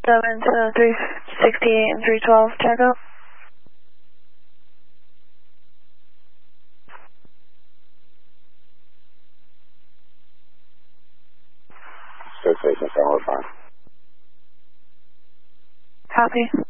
to 368 and 312, checkup. Station 705. Copy.